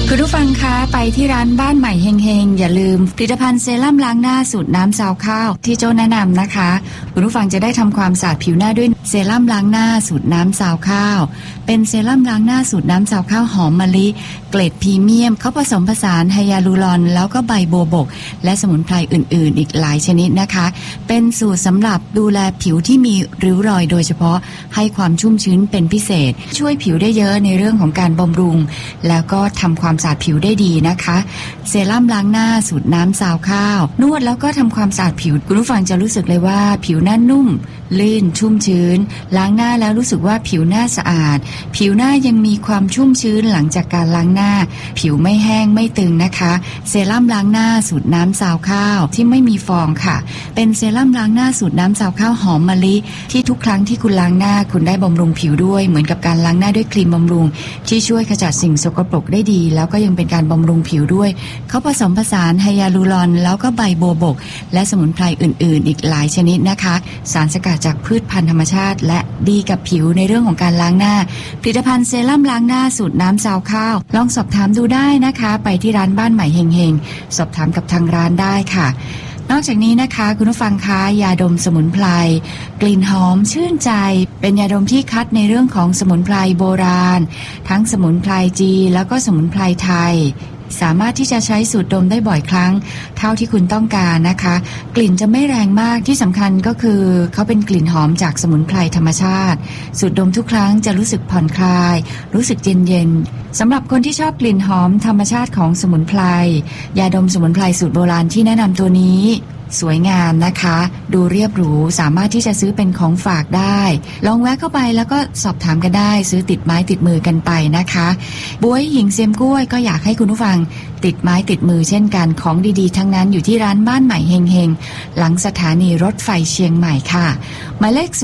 คุณผู้ฟังคะไปที่ร้านบ้านใหม่เฮงๆอย่าลืมผลิตภัณฑ์เซรั่มล้างหน้าสูตรน้ำซาวข้าวที่โจ้แนะนำนะคะคุณผู้ฟังจะได้ทำความสะอาดผิวหน้าด้วยเซรั่มล้างหน้าสูตรน้ำซาวข้าวเป็นเซรั่มล้างหน้าสูตรน้ำซาวข้าวหอมมะลิเกรดพรีเมียมเขาผสมผสานไฮยาลูรอนแล้วก็ใบโบวบกและสมุนไพรอื่นๆอีกหลายชนิดนะคะเป็นสูตรสำหรับดูแลผิวที่มีริ้วรอยโดยเฉพาะให้ความชุ่มชื้นเป็นพิเศษช่วยผิวได้เยอะในเรื่องของการบำรุงแล้วก็ทำความสะอาดผิวได้ดีนะคะเซรั่มล้างหน้าสูตรน้ำซาวข้าวนวดแล้วก็ทำความสะอาดผิวคุณผู้ฟังจะรู้สึกเลยว่าผิวหน้านุ่มลื่นชุ่มชื้นล้างหน้าแล้วรู้สึกว่าผิวหน้าสะอาดผิวหน้ายังมีความชุ่มชื้นหลังจากการล้างหน้าผิวไม่แห้งไม่ตึงนะคะเซรั่มล้างหน้าสูตรน้ำซาวข้าวที่ไม่มีฟองค่ะเป็นเซรั่มล้างหน้าสูตรน้ำซาวข้าวหอมมะลิที่ทุกครั้งที่คุณล้างหน้าคุณได้บำรุงผิวด้วยเหมือนกับการล้างหน้าด้วยครีมบำรุงที่ช่วยขจัดสิ่งสกปรกได้ดีแล้วก็ยังเป็นการบำรุงผิวด้วยเขาผสมผสานไฮยาลูรอนแล้วก็ใบโบวบกและสมุนไพรอื่นๆอีกหลายชนิดนะคะสารสกัดจากพืชพันธุ์ธรรมชาติและดีกับผิวในเรื่องของการล้างหน้าผลิตภัณฑ์เซรั่มล้างหน้าสูตรน้ำซาวข้าวลองสอบถามดูได้นะคะไปที่ร้านบ้านใหม่เฮงๆสอบถามกับทางร้านได้ค่ะนอกจากนี้นะคะคุณผู้ฟังคะยาดมสมุนไพรกลิ่นหอมชื่นใจเป็นยาดมที่คัดในเรื่องของสมุนไพรโบราณทั้งสมุนไพรจีนแล้วก็สมุนไพรไทยสามารถที่จะใช้สูดดมได้บ่อยครั้งเท่าที่คุณต้องการนะคะกลิ่นจะไม่แรงมากที่สำคัญก็คือเขาเป็นกลิ่นหอมจากสมุนไพรธรรมชาติสูดดมทุกครั้งจะรู้สึกผ่อนคลายรู้สึกเย็นๆสำหรับคนที่ชอบกลิ่นหอมธรรมชาติของสมุนไพรยาดมสมุนไพรสูตรโบราณที่แนะนำตัวนี้สวยงามนะคะดูเรียบหรูสามารถที่จะซื้อเป็นของฝากได้ลองแวะเข้าไปแล้วก็สอบถามกันได้ซื้อติดไม้ติดมือกันไปนะคะบ๊วยหญิงเซียมกล้วยก็อยากให้คุณผู้ฟังติดไม้ติดมือเช่นกันของดีๆทั้งนั้นอยู่ที่ร้านบ้านใหม่เฮงๆหลังสถานีรถไฟเชียงใหม่ค่ะหมายเลข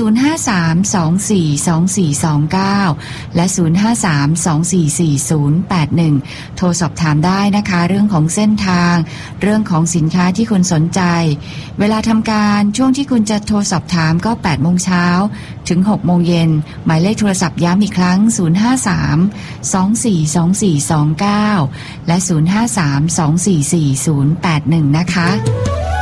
053242429และ053244081โทรสอบถามได้นะคะเรื่องของเส้นทางเรื่องของสินค้าที่คุณสนใจเวลาทำการช่วงที่คุณจะโทรสอบถามก็ 8:00 นถึง 6:00 นหมายเลขโทรศัพท์ย้ำอีกครั้ง053242429และ053244081นะคะ